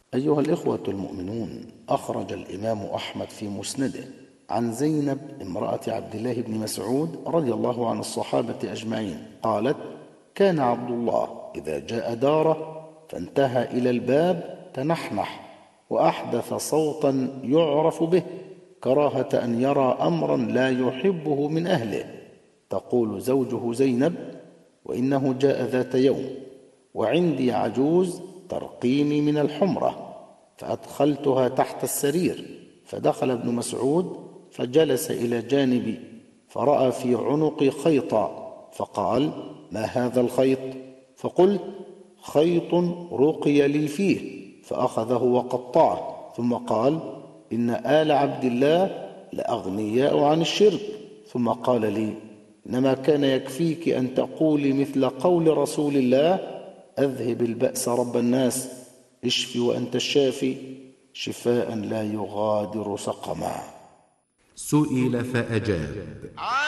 أيها الإخوة المؤمنون، أخرج الإمام أحمد في مسنده عن زينب امرأة عبد الله بن مسعود رضي الله عن الصحابة أجمعين قالت: كان عبد الله إذا جاء داره فانتهى إلى الباب تنحنح وأحدث صوتا يعرف به كراهة أن يرى أمرا لا يحبه من أهله. تقول زوجه زينب: وإنه جاء ذات يوم وعندي عجوز ترقيني من الحمرة، فأدخلتها تحت السرير، فدخل ابن مسعود فجلس إلى جانبي فرأى في عنقي خيطا فقال: ما هذا الخيط؟ فقلت: خيط رقي لي فيه، فأخذه وقطعه، ثم قال: إن آل عبد الله لأغنياء عن الشرك. ثم قال لي: إنما كان يكفيك أن تقولي مثل قول رسول الله: أذهب البأس رب الناس، اشف وأنت الشافي، شفاء لا يغادر سقما. سئل فأجاب: